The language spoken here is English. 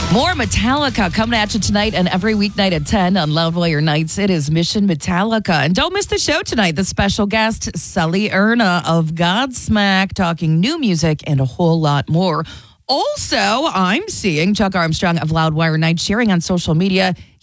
More Metallica coming at you tonight and every weeknight at 10 on Loudwire Nights. It is Mission Metallica. And don't miss the show tonight. The special guest, Sully Erna of Godsmack, talking new music and a whole lot more. Also, I'm seeing Chuck Armstrong of Loudwire Nights sharing on social media